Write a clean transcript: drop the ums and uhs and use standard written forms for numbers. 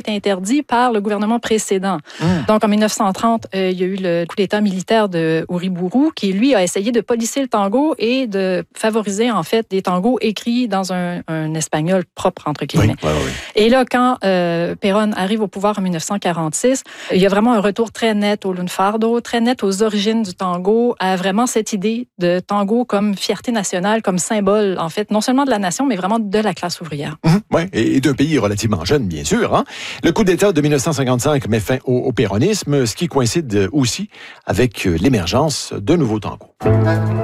été interdit par le gouvernement précédent. Donc, en 1930, il y a eu le coup d'État militaire de Uriburu qui, lui, a essayé de polisser le tango et de favoriser, en fait, des tangos écrits dans un espagnol propre, entre guillemets. Oui. Et là, quand Perón arrive au pouvoir en 1946, il y a vraiment un retour très net au lunfardo, très net aux origines du tango, à vraiment cette idée de tango comme fierté nationale, comme symbole, en fait, non seulement de la nation, mais vraiment de la classe ouvrière. Oui, et d'un pays relativement jeune, bien sûr. Hein? Le coup d'État de 1955 met fin au péronisme, ce qui coïncide aussi avec l'émergence de nouveaux tangos.